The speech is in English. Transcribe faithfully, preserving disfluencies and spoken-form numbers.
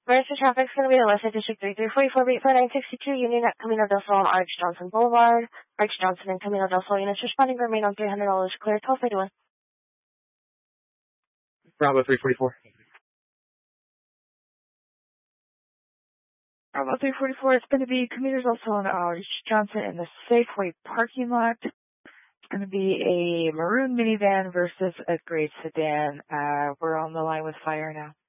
Where's the traffic's going to be the West Side District three three four four eight four nine six two Union at Camino del Sol on Arch Johnson Boulevard. Arch Johnson and Camino del Sol units responding remain on three hundred dollars clear. twelve eighty-one. Bravo three forty-four. Bravo three forty-four, it's going to be Camino del Sol and Arch Johnson in the Safeway parking lot. It's going to be a maroon minivan versus a gray sedan. Uh, we're on the line with fire now.